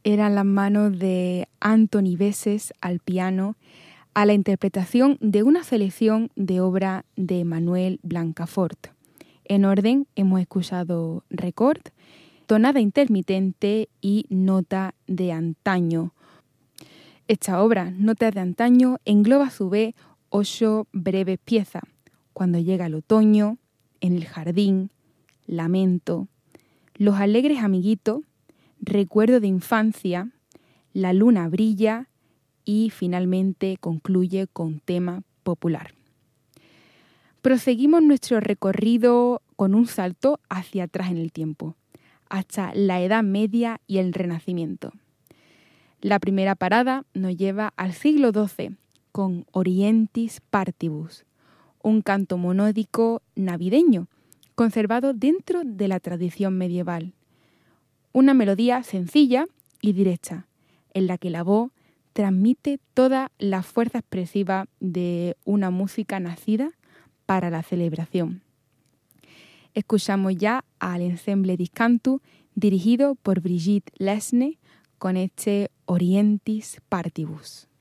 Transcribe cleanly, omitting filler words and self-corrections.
eran las manos de Antoni Veses al piano a la interpretación de una selección de obra de Manuel Blancafort. En orden hemos escuchado Record, Tonada intermitente y Nota de antaño. Esta obra, Notas de antaño, engloba a su vez 8 breves piezas: Cuando llega el otoño, En el jardín, Lamento, Los alegres amiguitos, Recuerdo de infancia, La luna brilla y finalmente concluye con tema popular. Proseguimos nuestro recorrido con un salto hacia atrás en el tiempo, hasta la Edad Media y el Renacimiento. La primera parada nos lleva al siglo XII con Orientis Partibus, un canto monódico navideño conservado dentro de la tradición medieval. Una melodía sencilla y directa, en la que la voz transmite toda la fuerza expresiva de una música nacida para la celebración. Escuchamos ya al Ensemble Discantus dirigido por Brigitte Lesne con este Orientis Partibus.